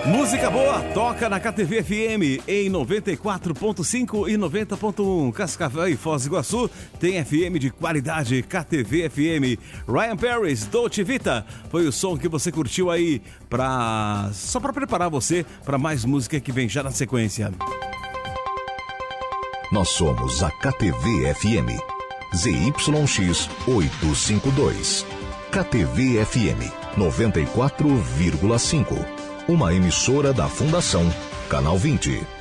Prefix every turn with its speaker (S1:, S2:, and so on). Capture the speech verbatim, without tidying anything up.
S1: Música boa, toca na K T V F M em noventa e quatro ponto cinco e noventa ponto um. Cascavel e Foz do Iguaçu tem F M de qualidade, K T V F M. Ryan Paris, Dolce Vita, foi o som que você curtiu aí, pra... só para preparar você para mais música que vem já na sequência.
S2: Nós somos a K T V F M, Z Y X oitocentos e cinquenta e dois. K T V F M noventa e quatro vírgula cinco. Uma emissora da Fundação Canal vinte.